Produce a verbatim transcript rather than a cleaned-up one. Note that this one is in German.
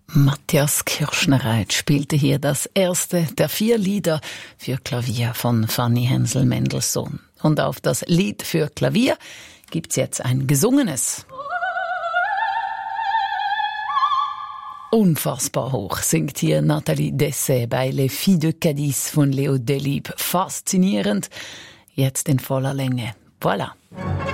Matthias Kirschnereit spielte hier das erste der vier Lieder für Klavier von Fanny Hensel-Mendelssohn. Und auf das Lied für Klavier gibt's jetzt ein gesungenes. Unfassbar hoch singt hier Nathalie Dessay bei Les Filles de Cadiz von Leo Delibes. Faszinierend, jetzt in voller Länge. Voilà.